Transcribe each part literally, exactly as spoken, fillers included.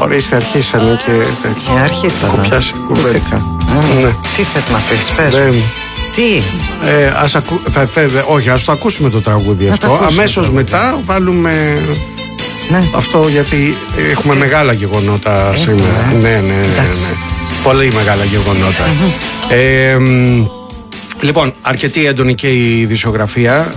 Ορίστε, αρχίσανε και. Ε, αρχίσανε. Έχω πιάσει την κουβέντα. Ναι. Τι θες να πεις, πες. Δεν... Τι. Ε, ας ακου... θα, θα, όχι, ας το ακούσουμε το τραγούδι αυτό. Αμέσως μετά βάλουμε. Ναι. Αυτό γιατί έχουμε okay. μεγάλα γεγονότα έχουμε. σήμερα. Ναι, ναι, ναι, ναι. Πολύ μεγάλα γεγονότα. Mm-hmm. Ε, λοιπόν, αρκετή έντονη και η ειδησιογραφία.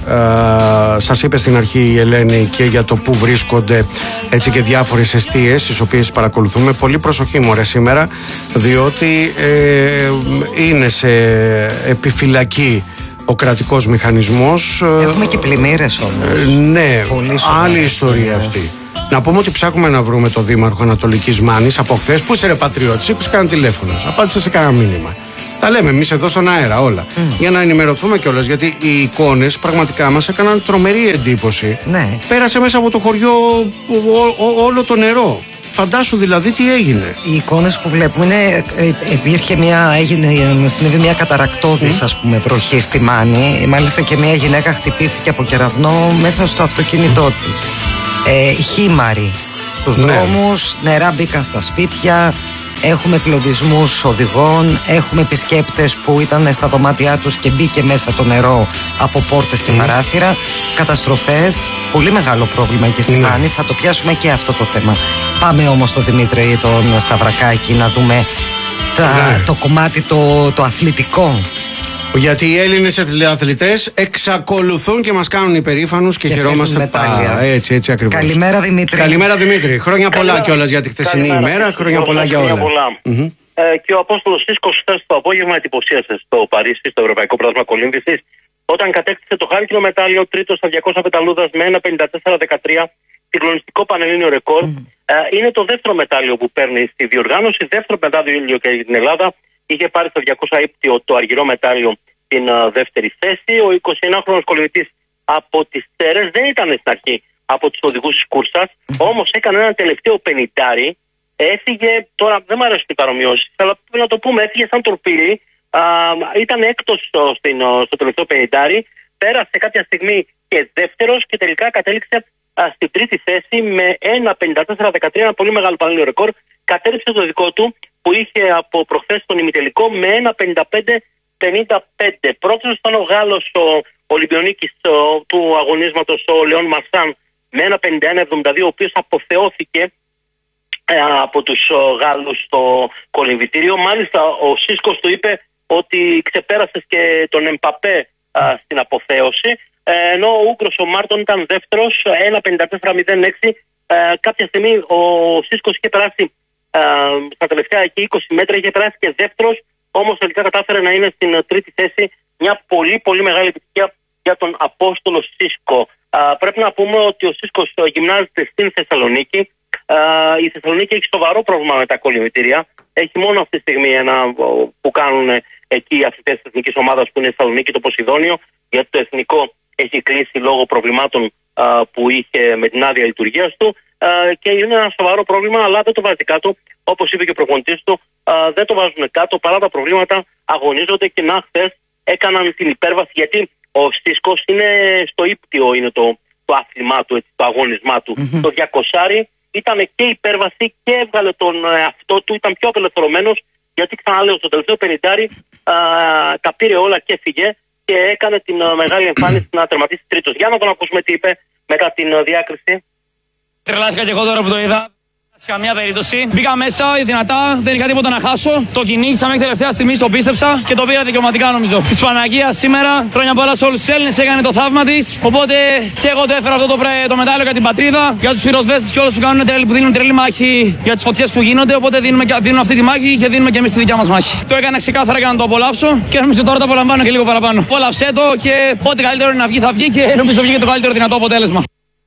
Ε, σας είπε στην αρχή η Ελένη και για το που βρίσκονται έτσι και διάφορες εστίες τις οποίες παρακολουθούμε. Πολύ προσοχή μωρέ σήμερα, διότι ε, είναι σε επιφυλακή ο κρατικός μηχανισμός. Έχουμε και πλημμύρες όμως. Ε, ναι, άλλη ιστορία αυτή. Να πούμε ότι ψάχνουμε να βρούμε τον Δήμαρχο Ανατολικής Μάνης από χθες. Πού είσαι ρε πατριώτης, σήκωσε κανένα τηλέφωνο. Απάντησε σε κανένα μήνυμα. Τα λέμε εμείς εδώ στον αέρα όλα. Mm. Για να ενημερωθούμε κιόλας, γιατί οι εικόνες πραγματικά μας έκαναν τρομερή εντύπωση. Ναι. Πέρασε μέσα από το χωριό ό, ό, όλο το νερό. Φαντάσου δηλαδή τι έγινε. Οι εικόνες που βλέπουμε είναι, ε, υπήρχε μια, έγινε, συνέβη μια καταρακτώδης mm. ας πούμε βροχή στη Μάνη. Μάλιστα και μια γυναίκα χτυπήθηκε από κεραυνό μέσα στο αυτοκίνητό της. Ε, χήμαροι στους ναι. δρόμους, νερά μπήκαν στα σπίτια. Έχουμε κλωβισμούς οδηγών, έχουμε επισκέπτες που ήταν στα δωμάτια τους και μπήκε μέσα το νερό από πόρτες και mm. παράθυρα. Καταστροφές, πολύ μεγάλο πρόβλημα και στη Μάνη, mm. θα το πιάσουμε και αυτό το θέμα. Πάμε όμως στο Δημήτρη τον Σταυρακάκη να δούμε τα, mm. το κομμάτι το, το αθλητικό. Γιατί οι Έλληνες αθλητές εξακολουθούν και μας κάνουν υπερήφανους και, και χαιρόμαστε πάρα. Έτσι, έτσι ακριβώς. Καλημέρα Δημήτρη. Καλημέρα Δημήτρη. Χρόνια πολλά κιόλας για τη χθεσινή ημέρα. Χρόνια πολλά για όλα. Mm-hmm. Ε, και ο Απόστολος Σίσκος χθες το απόγευμα εντυπωσίασε στο Παρίσι, στο Ευρωπαϊκό Πρωτάθλημα Κολύμβησης, όταν κατέκτησε το χάλκινο μετάλλιο τρίτο στα διακόσια πεταλούδας με ένα πενήντα τέσσερα δεκατρία, συγκλονιστικό πανελλήνιο ρεκόρ. Mm. Ε, είναι το δεύτερο μετάλλιο που παίρνει στη διοργάνωση. Δεύτερο μετάλλιο και για την Ελλάδα. Είχε πάρει στο διακόσια ύπτιο το αργυρό μετάλλιο την uh, δεύτερη θέση. Ο εικοσιεννιάχρονος κολυμβητής από τις Σέρρες δεν ήταν στην αρχή από τους οδηγούς της κούρσας, mm. όμως έκανε ένα τελευταίο πενηντάρι. Έφυγε, τώρα δεν μου αρέσουν οι παρομοιώσεις, αλλά πρέπει να το πούμε, έφυγε σαν τορπίλι. Uh, ήταν έκτος στο, στο, στο τελευταίο πενηντάρι. Πέρασε κάποια στιγμή και δεύτερος και τελικά κατέληξε uh, στην τρίτη θέση με ένα πενήντα τέσσερα δεκατρία, ένα πολύ μεγάλο πανελλήνιο ρεκόρ. Κατέληξε το δικό του που είχε από προχθές τον ημιτελικό με ένα πενήντα πέντε πενήντα πέντε. Πρώτος ήταν ο Γάλλος, ο Ολυμπιονίκης του αγωνίσματος, ο Λεόν Μαρσάν, με ένα πενήντα ένα εβδομήντα δύο, ο οποίος αποθεώθηκε ε, από τους ο, Γάλλους στο κολυμβητήριο. Μάλιστα ο Σίσκος του είπε ότι ξεπέρασες και τον Εμπαπέ α, στην αποθέωση, ε, ενώ ο Ούγκρος ο Μάρτον ήταν δεύτερος, ένα πενήντα τέσσερα μηδέν έξι. Ε, κάποια στιγμή ο Σίσκος είχε περάσει ε, στα τελευταία εκεί είκοσι μέτρα, είχε περάσει και δεύτερος. Όμως τελικά κατάφερε να είναι στην τρίτη θέση. Μια πολύ πολύ μεγάλη επιτυχία για τον Απόστολο Σίσκο. Α, πρέπει να πούμε ότι ο Σίσκος γυμνάζεται στην Θεσσαλονίκη. Α, η Θεσσαλονίκη έχει σοβαρό πρόβλημα με τα κολυμβητήρια. Έχει μόνο αυτή τη στιγμή ένα που κάνουν εκεί οι αθλητές της εθνικής ομάδας που είναι στη Θεσσαλονίκη, το Ποσειδόνιο, γιατί το εθνικό έχει κλείσει λόγω προβλημάτων α, που είχε με την άδεια λειτουργίας του. Α, και είναι ένα σοβαρό πρόβλημα, αλλά δεν το βάζει κάτω. Όπως είπε και ο προπονητής του, α, δεν το βάζουν κάτω παρά τα προβλήματα. Αγωνίζονται και να χθες έκαναν την υπέρβαση, γιατί ο Σίσκος είναι στο ύπτιο, είναι το, το άθλημά του, έτσι, το αγώνισμά του. Mm-hmm. Το διακοσάρι ήταν και υπέρβαση και έβγαλε τον εαυτό του, ήταν πιο απελευθερωμένος, γιατί ξαναλέω στο τελευταίο πενηντάρι τα πήρε όλα και έφυγε και έκανε την α, μεγάλη εμφάνιση να τερματίσει τρίτος. Για να τον ακούσουμε τι είπε μετά την α, διάκριση. Τρελάθηκα και εγώ τώρα που το είδα. Σε καμία περίπτωση. Μπήκα μέσα δυνατά, δεν είχα τίποτα να χάσω. Το κυνήγησα μέχρι τελευταία στιγμή, το πίστεψα και το πήρα δικαιωματικά νομίζω. Τη Παναγία σήμερα, χρόνια πολλά σε όλους τους Έλληνες, έκανε το θαύμα της. Οπότε και εγώ το έφερα αυτό το, πρέ, το μετάλλιο για την πατρίδα, για τους πυροσβέστες και όλους που, κάνουν, που δίνουν τρελή μάχη για τις φωτιές που γίνονται. Οπότε δίνουμε, δίνουμε αυτή τη μάχη και δίνουμε και εμείς τη δικιά μας μάχη. Το έκανα ξεκάθαρα για να το απολαύσω και νομίζω τώρα το απολαμβάνω και λίγο παραπάνω. Απόλαυσέ το και ό,τι καλύτερο είναι να βγει θα βγει και νομίζω βγήκε το καλύτερο δυνατό αποτέλεσμα.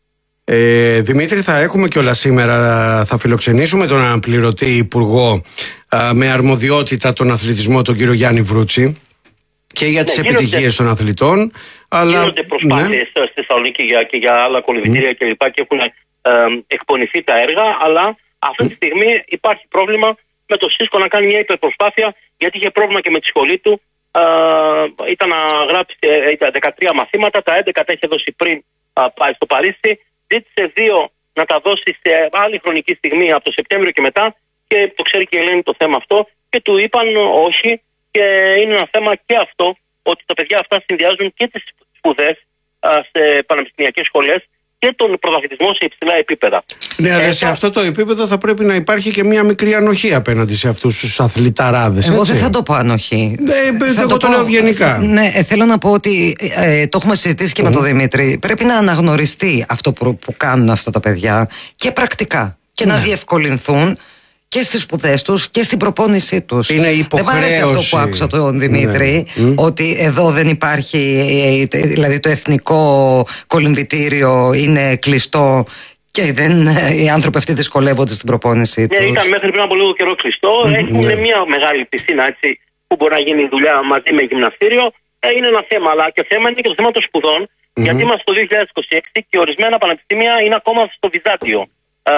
Ε, Δημήτρη, θα έχουμε κιόλας σήμερα, θα φιλοξενήσουμε τον αναπληρωτή υπουργό α, με αρμοδιότητα τον αθλητισμό, τον κύριο Γιάννη Βρούτση, και για ναι, τις γίνονται, επιτυχίες των αθλητών. Αλλά γίνονται προσπάθειες ναι. στη Θεσσαλονίκη και, και για άλλα κολυμβητήρια mm. κλπ. Και έχουν ε, εκπονηθεί τα έργα, αλλά αυτή τη στιγμή υπάρχει πρόβλημα με το Σίσκο να κάνει μια υπερπροσπάθεια, γιατί είχε πρόβλημα και με τη σχολή του. Ε, ήταν να γράψει ε, δεκατρία μαθήματα, τα έντεκα τα είχε δώσει πριν ε, πάει στο Παρίσι. Ζήτησε δύο να τα δώσει σε άλλη χρονική στιγμή από το Σεπτέμβριο και μετά. Και το ξέρει και η Ελένη το θέμα αυτό. Και του είπαν όχι. Και είναι ένα θέμα και αυτό, ότι τα παιδιά αυτά συνδυάζουν και τις σπουδές σε πανεπιστημιακές σχολές και τον πρωταθλητισμό σε υψηλά επίπεδα. Ναι, αλλά ε, σε αυτό το επίπεδο θα πρέπει να υπάρχει και μια μικρή ανοχή απέναντι σε αυτούς τους αθληταράδες. Εγώ έτσι δεν θα το πω ανοχή. Ε, εγώ το, το λέω ευγενικά. Ναι, ε, θέλω να πω ότι ε, το έχουμε συζητήσει και mm. με τον Δημήτρη. Πρέπει να αναγνωριστεί αυτό που, που κάνουν αυτά τα παιδιά και πρακτικά και ναι. να διευκολυνθούν και στις σπουδές τους και στην προπόνησή τους. Είναι υποχρέωση. Δεν μ' αρέσει αυτό που άκουσα από τον Δημήτρη, ναι. ότι εδώ δεν υπάρχει, δηλαδή το εθνικό κολυμβητήριο είναι κλειστό και δεν, οι άνθρωποι αυτοί δυσκολεύονται στην προπόνησή τους. Ναι, ήταν μέχρι πριν από λίγο καιρό κλειστό. Mm, Έχουν ναι. μια μεγάλη πισίνα έτσι, που μπορεί να γίνει δουλειά μαζί με γυμναστήριο. Ε, είναι ένα θέμα, αλλά και θέμα είναι και το θέμα των σπουδών. Mm-hmm. Γιατί είμαστε το δύο χιλιάδες είκοσι έξι και ορισμένα πανεπιστήμια είναι ακόμα στο Βυζάντιο. Ε,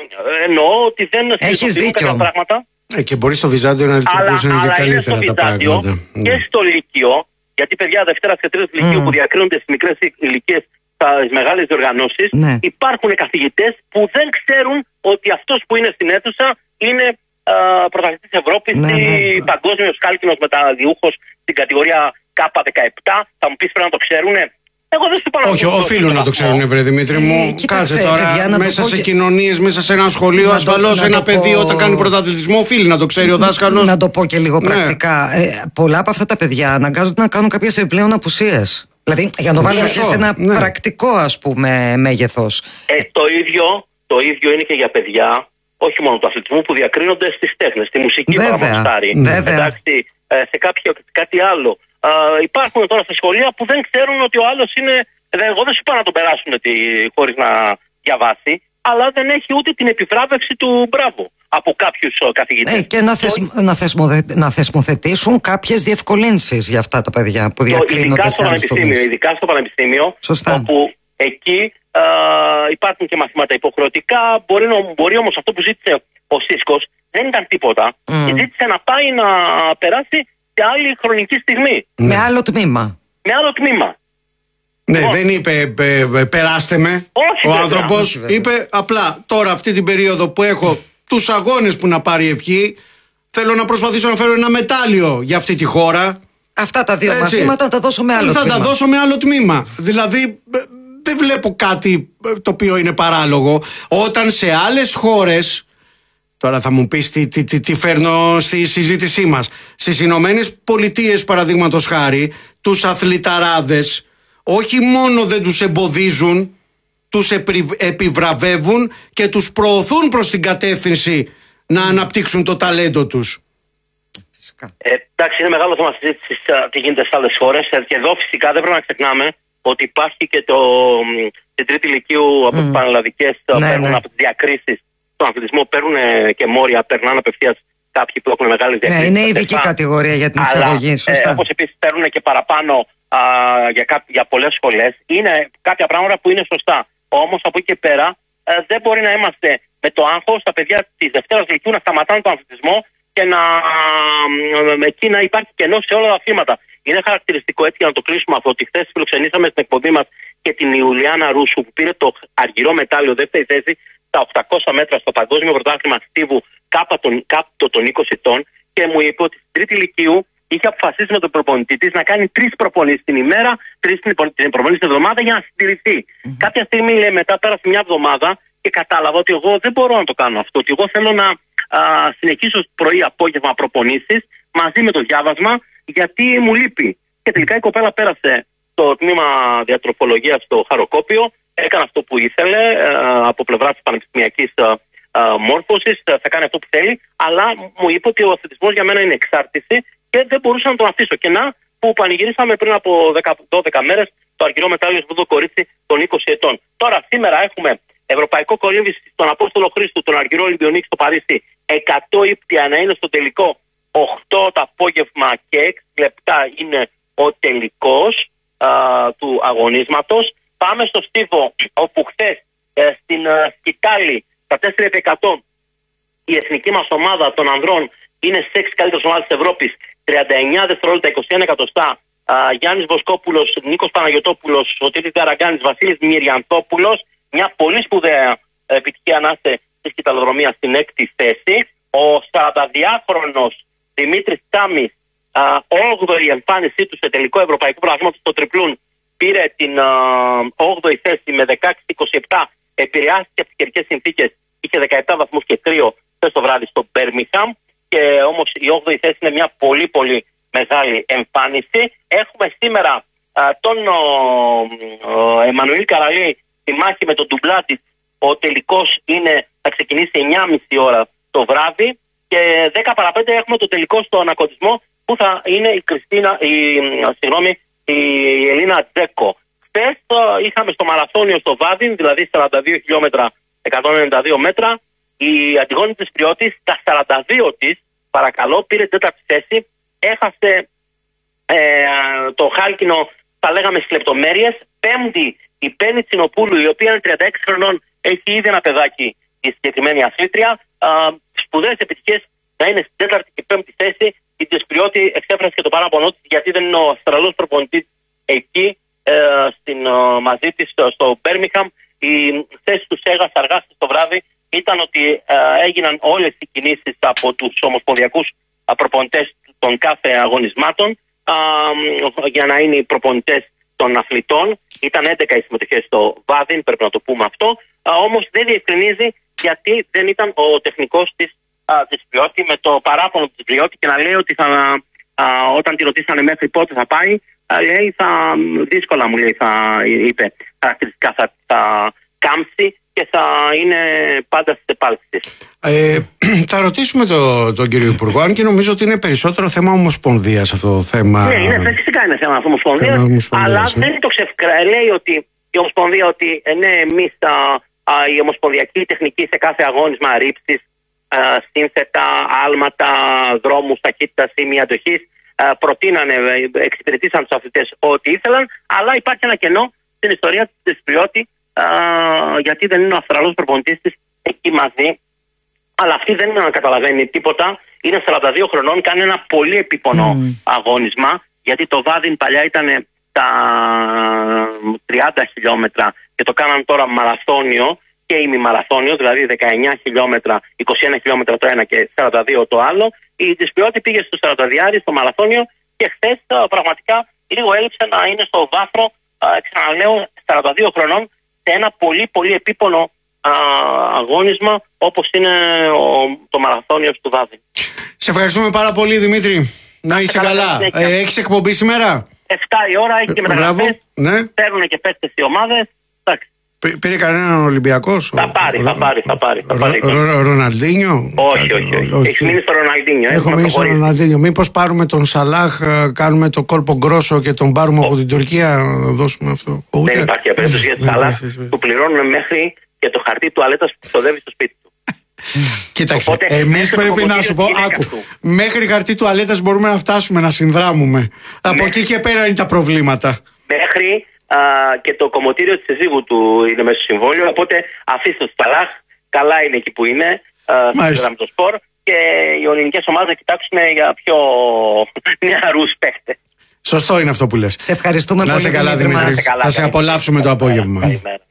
εννοώ ότι δεν συνειδητοποιούν κάποια πράγματα. Ε, και μπορεί στο Βυζάντιο να λειτουργούσαν και καλύτερα τα πράγματα. Και ναι. στο Λύκειο, γιατί παιδιά Δευτέρα και Τρίτη Λυκείου mm. που διακρίνονται στις μικρές ηλικίες στις μεγάλες διοργανώσεις, ναι. υπάρχουν καθηγητές που δεν ξέρουν ότι αυτός που είναι στην αίθουσα είναι πρωταθλητής Ευρώπης ή ναι, ναι. παγκόσμιος κάλκινος μεταδιούχος στην κατηγορία Κ δεκαεπτά. Θα μου πεις πρέπει να το ξέρουνε. Εγώ δεν σου είπα. Όχι, οφείλουν να το ξέρουν, βρε Δημήτρη μου. Ε, Κάτσε τώρα, παιδιά, μέσα σε και... κοινωνίες, μέσα σε ένα σχολείο, ασφαλώς ένα παιδί πω... όταν κάνει πρωταθλητισμό, οφείλει να το ξέρει ο δάσκαλος. Να το πω και λίγο ναι. πρακτικά. Ε, πολλά από αυτά τα παιδιά αναγκάζονται να κάνουν κάποιες επιπλέον απουσίες. Δηλαδή, για να το βάλουμε και σε ένα ναι. πρακτικό, ας πούμε, μέγεθος. Ε, το, ίδιο, το ίδιο είναι και για παιδιά, όχι μόνο του αθλητισμού, που διακρίνονται στις τέχνες, στη μουσική παραδείγματος. Εντάξει, σε κάποιο, κάτι άλλο. Uh, υπάρχουν τώρα στα σχολεία που δεν ξέρουν ότι ο άλλος είναι. Εγώ δεν σου είπα να τον περάσουν χωρίς να διαβάσει, αλλά δεν έχει ούτε την επιβράβευση του μπράβο από κάποιους καθηγητές. Ε, και να, θεσ, το... να, θεσμοθε, να θεσμοθετήσουν κάποιες διευκολύνσεις για αυτά τα παιδιά που διακρίνονται. Ειδικά στο πανεπιστήμιο, ειδικά στο πανεπιστήμιο όπου εκεί uh, υπάρχουν και μαθήματα υποχρεωτικά. Μπορεί, μπορεί όμως αυτό που ζήτησε ο Σίσκος δεν ήταν τίποτα. Mm. Και ζήτησε να πάει να περάσει σε άλλη χρονική στιγμή. Με άλλο τμήμα. Με άλλο τμήμα. Ναι, oh. δεν είπε πε, πε, περάστε με. Όχι, ο άνθρωπος είπε απλά τώρα αυτή την περίοδο που έχω τους αγώνες που να πάρει ευχή, θέλω να προσπαθήσω να φέρω ένα μετάλλιο για αυτή τη χώρα. Αυτά τα δύο μαθήματα θα τα δώσω με άλλο θα τμήμα. Θα τα δώσω με άλλο τμήμα. Δηλαδή δεν βλέπω κάτι το οποίο είναι παράλογο. Όταν σε άλλες χώρες. Τώρα θα μου πεις τι, τι, τι, τι φέρνω στη συζήτησή μας. Στις Ηνωμένες Πολιτείες, παραδείγματος χάρη, τους αθληταράδες όχι μόνο δεν τους εμποδίζουν, τους επι, επιβραβεύουν και τους προωθούν προς την κατεύθυνση να αναπτύξουν το ταλέντο τους. Ε, εντάξει, είναι μεγάλο θέμα συζήτησης τι γίνεται σε άλλες χώρες. Και εδώ φυσικά δεν πρέπει να ξεχνάμε ότι υπάρχει και το, την τρίτη ηλικίου από mm. τις πανελλαδικές ναι, ναι. από τις διακρίσεις. Στον αθλητισμό παίρνουν και μόρια, περνάνε απευθείας κάποιοι που έχουν μεγάλες διακρίσεις. Ναι, είναι ειδική κατηγορία για την εισαγωγή. Ε, όπως επίσης παίρνουν και παραπάνω α, για, κά, για πολλές σχολές. Είναι κάποια πράγματα που είναι σωστά. Όμως από εκεί και πέρα ε, δεν μπορεί να είμαστε με το άγχος τα παιδιά της Δευτέρας Λυκείου να σταματάνε τον αθλητισμό και να, ε, εκεί να υπάρχει κενό σε όλα τα αθλήματα. Είναι χαρακτηριστικό έτσι για να το κλείσουμε αυτό ότι χθες φιλοξενήσαμε στην εκπομπή μας και την Ιουλιάνα Ρούσου που πήρε το αργυρό μετάλλιο δεύτερη θέση τα οκτακόσια μέτρα στο Παγκόσμιο Πρωτάθλημα Στίβου κάτω των είκοσι ετών και μου είπε ότι στην τρίτη ηλικίου είχε αποφασίσει με τον προπονητή της να κάνει τρεις προπονήσεις την ημέρα, τρεις την προπονήσεις την εβδομάδα για να συντηρηθεί. Mm-hmm. Κάποια στιγμή λέει, μετά πέρασε μια εβδομάδα και κατάλαβα ότι εγώ δεν μπορώ να το κάνω αυτό. Ότι εγώ θέλω να α, συνεχίσω πρωί-απόγευμα προπονήσεις μαζί με το διάβασμα γιατί μου λείπει. Και τελικά η κοπέλα πέρασε το τμήμα διατροφολογίας στο Χαροκόπιο. Έκανε αυτό που ήθελε ε, από πλευρά της πανεπιστημιακής ε, ε, μόρφωσης, ε, θα κάνει αυτό που θέλει, αλλά μου είπε ότι ο αθλητισμός για μένα είναι εξάρτηση και δεν μπορούσα να τον αφήσω. Και να που πανηγυρίσαμε πριν από δώδεκα μέρες το αργυρό μετάλλιο στο το κορίτσι των είκοσι ετών. Τώρα σήμερα έχουμε ευρωπαϊκό κολύμβηση στον Απόστολο Χρήστου, τον αργυρό Ολυμπιονίκη στο Παρίσι, εκατό ύπτια να είναι στο τελικό, οκτώ το απόγευμα και έξι λεπτά είναι ο τελικός ε, του αγωνίσματος. Πάμε στο Στίβο, όπου χθες ε, στην ε, Σκητάλη, τα τέσσερα επί εκατό, η εθνική μας ομάδα των ανδρών είναι στις έξι καλύτερες ομάδες της Ευρώπης, τριάντα εννιά δευτερόλεπτα, είκοσι ένα εκατοστά. Ε, Γιάννης Βοσκόπουλος, Νίκος Παναγιωτόπουλος, Σωτήρης Καραγκάνης, Βασίλης Μυριανθόπουλος. Μια πολύ σπουδαία επιτυχία να είστε της κυταλοδρομίας στην έκτη θέση. Ο σαρανταδυάχρονος Δημήτρης Τσάμης, όγδοη εμφάνισή του σε τελικό ευρωπαϊκό πρωτάθλημα στο τριπλούν, πήρε την όγδοη θέση με δεκαέξι είκοσι επτά. Επηρεάστηκε από τις καιρικές συνθήκες, είχε δεκαεπτά βαθμούς και κρύο χθες το βράδυ στο Μπέρμιγχαμ. Και όμως η όγδοη θέση είναι μια πολύ πολύ μεγάλη εμφάνιση. Έχουμε σήμερα α, τον Εμμανουήλ Καραλή στη μάχη με τον Ντουμπλάτιτς. Ο τελικός είναι, θα ξεκινήσει εννιά και μισή ώρα το βράδυ. Και δέκα παρά πέντε έχουμε το τελικό στο ανακοτισμό που θα είναι η, Κριστίνα, η, συγγνώμη, η Ελίνα Τζέκο. Χθες είχαμε στο μαραθώνιο στο Βάδιν, δηλαδή σαράντα δύο χιλιόμετρα, εκατόν ενενήντα δύο μέτρα. Η Αντιγόνη της Πριώτης, τα σαράντα δύο της, παρακαλώ, πήρε τέταρτη θέση. Έχασε ε, το χάλκινο, θα λέγαμε στις λεπτομέρειες. Πέμπτη, η Πέννη Τσινοπούλου, η οποία είναι τριάντα έξι χρονών, έχει ήδη ένα παιδάκι η συγκεκριμένη αθλήτρια. Σπουδαίες επιτυχίες να είναι στην τέταρτη και πέμπτη θέση. Η Τεσπριώτη εξέφρασε και το παράπονο της, γιατί δεν είναι ο Αυστραλός προπονητής εκεί ε, στην, ε, μαζί της στο Μπέρμιγχαμ. Η θέση του Σέγας αργά το βράδυ ήταν ότι ε, έγιναν όλες οι κινήσεις από τους ομοσπονδιακούς προπονητές των κάθε αγωνισμάτων ε, για να είναι οι προπονητές των αθλητών. Ήταν έντεκα οι συμμετοχές στο Βάδιν, πρέπει να το πούμε αυτό. Ε, όμως δεν διευκρινίζει γιατί δεν ήταν ο τεχνικός της, της Πριώτη, με το παράπονο της Πριώτη, και να λέει ότι θα, α, όταν τη ρωτήσανε μέχρι πότε θα πάει, α, λέει, θα, δύσκολα μου λέει, θα, είπε, χαρακτηριστικά θα, θα κάμψει και θα είναι πάντα στις επάλξεις. Ε, θα ρωτήσουμε το, τον κύριο Υπουργό, αν και νομίζω ότι είναι περισσότερο θέμα ομοσπονδίας αυτό το θέμα. Ναι, είναι, φυσικά είναι θέμα ομοσπονδίας, αλλά ναι. Δεν το ξεφκρά. Λέει ότι η Ομοσπονδία, ότι ναι, εμείς η ομοσπονδιακή τεχνική σε κάθε αγώνισμα ρήψης, σύνθετα, άλματα, δρόμους, ταχύτητας ή μη αντοχής, προτείνανε, εξυπηρετήσαν τους αθλητές ό,τι ήθελαν, αλλά υπάρχει ένα κενό στην ιστορία της Πριώτη, γιατί δεν είναι ο Αυστραλός προπονητής της εκεί μαζί. Αλλά αυτή δεν καταλαβαίνει τίποτα. Είναι σαράντα δύο χρονών, κάνει ένα πολύ επίπονο mm. αγώνισμα, γιατί το Βάδιν παλιά ήταν τα τριάντα χιλιόμετρα και το κάναν τώρα μαραθώνιο και ημιμαραθώνιο, δηλαδή δεκαεννιά χιλιόμετρα, είκοσι ένα χιλιόμετρα το ένα και σαράντα δύο το άλλο. Η Τεσπριώτη πήγε στο σαράντα δύο στο μαραθώνιο και χθες πραγματικά λίγο έλειψε να είναι στο βάθρο, ξαναλέω, σαράντα δύο χρονών, σε ένα πολύ πολύ επίπονο α, αγώνισμα όπως είναι ο, το μαραθώνιο του Βάδιν. Σε ευχαριστούμε πάρα πολύ, Δημήτρη. Να είσαι καλά. Ε, έχεις εκπομπή σήμερα? εφτά η ώρα, έχει και μεταγραφές. Ναι. Παίρνουν και παίκτες οι ομάδες. Πήρε κανέναν Ολυμπιακός? Θα πάρει, θα πάρει, θα πάρει. Ροναλντίνιο? Όχι, όχι, όχι. Έχει μείνει στο Ροναλντίνιο. Έχω μείνει στο Ροναλντίνιο. Μήπως πάρουμε τον Σαλάχ, κάνουμε το κόλπο γκρόσο και τον πάρουμε από την Τουρκία, να δώσουμε αυτό? Δεν υπάρχει απέτηση για τον Σαλάχ. Του πληρώνουν μέχρι και το χαρτί τουαλέτας που ξοδεύει στο σπίτι του. Κοίταξε, εμείς πρέπει να σου πω, άκου, μέχρι χαρτί τουαλέτας μπορούμε να φτάσουμε να συνδράμουμε. Από εκεί και πέρα είναι τα προβλήματα. Μέχρι α, και το κομμωτήριο της συζύγου του είναι μέσα στο συμβόλαιο. Οπότε αφήστε το Σαλάχ, καλά είναι εκεί που είναι, με το σπορ, και οι ελληνικές ομάδες να κοιτάξουν για πιο νεαρούς παίχτες. Σωστό είναι αυτό που λες. Σε ευχαριστούμε να πολύ. Να σε καλά, Δημήτρη. Θα σε απολαύσουμε το απόγευμα. Καλημέρα.